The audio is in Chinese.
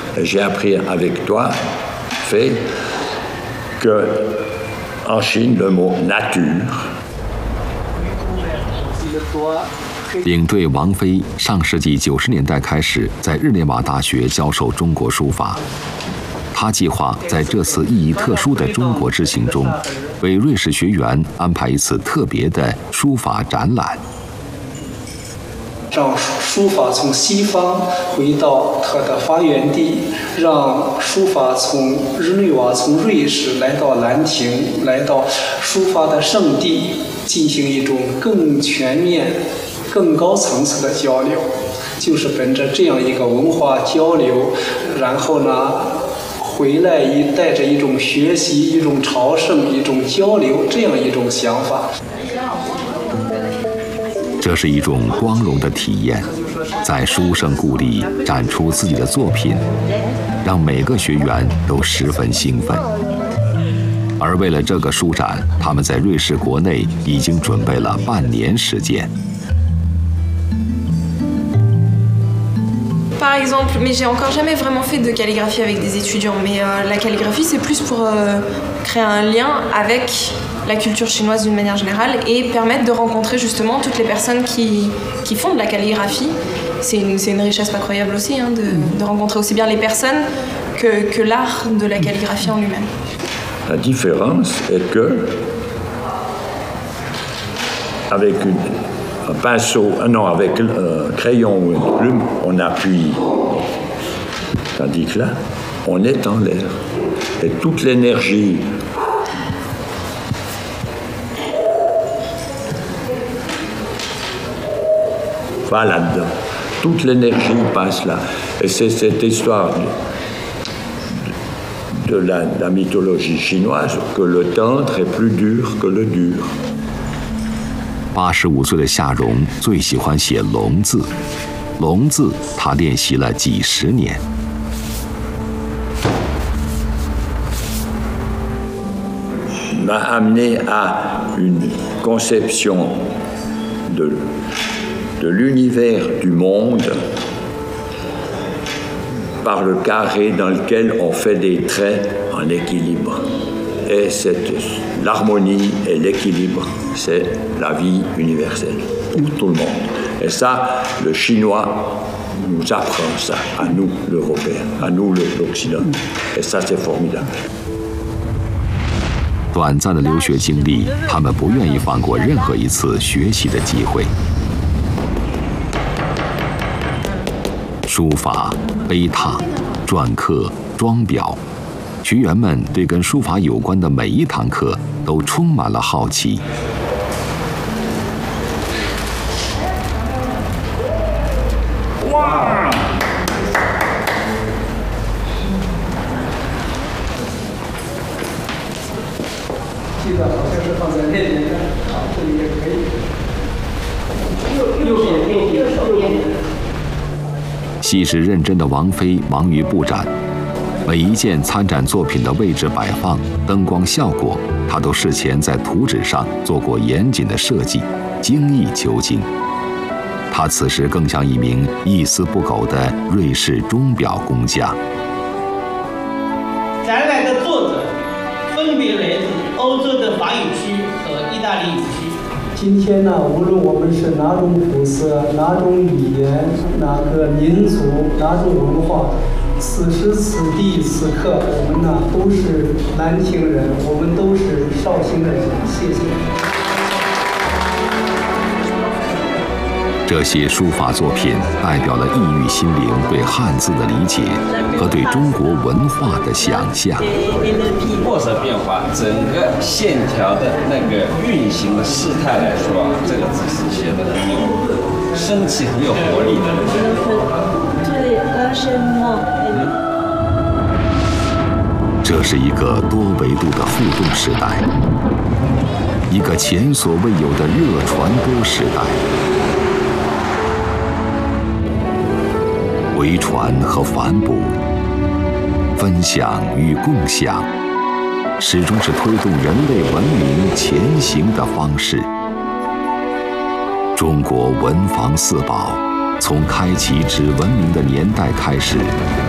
j'ai appris avec toi, fait que en Chine le mot nature。 领队王飞上世纪90年代开始在日内瓦大学教授中国书法。他计划在这次意义特殊的中国之行中，为瑞士学员安排一次特别的书法展览， 让书法从西方回到它的发源地，让书法从日内瓦、从瑞士来到兰亭，来到书法的圣地，进行一种更全面、更高层次的交流。就是本着这样一个文化交流，然后呢，回来带着一种学习、一种朝圣、一种交流这样一种想法。 这是一种光荣的体验，在书圣故里展出自己的作品，让每个学员都十分兴奋。而为了这个书展，他们在瑞士国内已经准备了半年时间。 Par exemple, mais j'ai encore jamais vraiment fait de calligraphie avec des étudiants, mais la calligraphie c'est plus pour créer un lien avec la culture chinoise d'une manière générale et permettre de rencontrer justement toutes les personnes qui font de la calligraphie. C'est une richesse incroyable aussi, hein, de rencontrer aussi bien les personnes que l'art de la calligraphie en lui-même. La différence est que avec un pinceau, non, avec un crayon ou une plume, on appuie. Tandis que là, on est en l'air. Et toute l'énergie va là-dedans. Toute l'énergie passe là. Et c'est cette histoire de la mythologie chinoise que le tendre est plus dur que le dur. 85岁的夏蓉最喜欢写龙字，龙字他练习了几10年。 m'a amené à une conception de l'univers du monde par le carré dans lequel on fait des traits en équilibre. Et l'harmonie et l'équilibre, c'est la vie universelle pour tout le monde. Et ça, le chinois nous apprend ça, à nous, l'Européen, à nous, l'Occident. Et ça, c'est formidable. 短暂的留学经历，他们不愿意放过任何一次学习的机会。书法、碑拓、篆刻、装裱，学员们对跟书法有关的每一堂课都充满了好奇。 哇！记得好像是放在那边的，好，这里也可以。右边。 细致认真的王菲忙于布展，每一件参展作品的位置摆放、灯光效果，她都事前在图纸上做过严谨的设计，精益求精。她此时更像一名一丝不苟的瑞士钟表工匠。 展览的作者分别来自欧洲的法语区和意大利语区。 今天呢，无论我们是哪种肤色、哪种语言、哪个民族、哪种文化，此时此地此刻，我们呢都是兰亭人，我们都是绍兴人。谢谢。 这些书法作品代表了异域心灵对汉字的理解和对中国文化的想象。 墨色变化，整个线条的那个运行的势态来说，这个字是写的很有生气、很有活力的。 这是一个多维度的互动时代，一个前所未有的热传播时代。回传和反哺，分享与共享，始终是推动人类文明前行的方式。中国文房四宝，从开启指文明的年代开始，